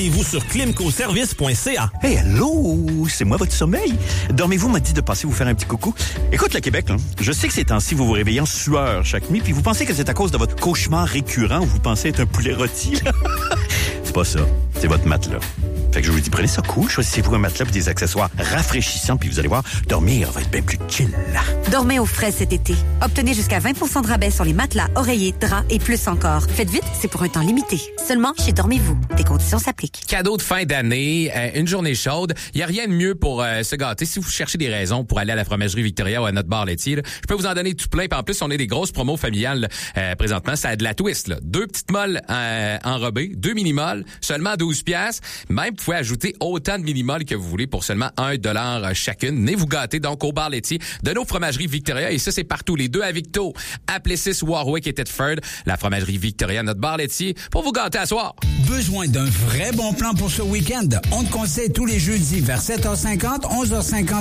Et vous sur climcoservice.ca. Hey, allô, c'est moi votre sommeil. Dormez-vous m'a dit de passer vous faire un petit coucou. Écoute, le Québec, là, je sais que ces temps-ci, vous vous réveillez en sueur chaque nuit, puis vous pensez que c'est à cause de votre cauchemar récurrent où vous pensez être un poulet rôti. C'est pas ça, c'est votre matelas. Fait que je vous dis, prenez ça cool, choisissez-vous un matelas et des accessoires rafraîchissants, puis vous allez voir, dormir va être bien plus chill. Dormez au frais cet été. Obtenez jusqu'à 20% de rabais sur les matelas, oreillers, draps et plus encore. Faites vite, c'est pour un temps limité. Seulement chez Dormez-vous. Des conditions s'appliquent. Cadeau de fin d'année, une journée chaude. Il n'y a rien de mieux pour se gâter. Si vous cherchez des raisons pour aller à la fromagerie Victoria ou à notre bar laitier, là, je peux vous en donner tout plein. Puis en plus, on a des grosses promos familiales présentement. Ça a de la twist. Là. 2 petites molles enrobées, 2 mini-molles, seulement 12 piastres. Même, vous pouvez ajouter autant de mini-molles que vous voulez pour seulement $1 chacune. Venez vous gâter donc au bar laitier de nos fromageries Victoria. Et ça, c'est partout. Les 2 à Victo, à Plessis, Warwick et Thetford. La fromagerie Victoria, notre bar laitier, pour vous gâter à soir. Besoin d'un vrai bon plan pour ce week-end? On te conseille tous les jeudis vers 7h50, 11h50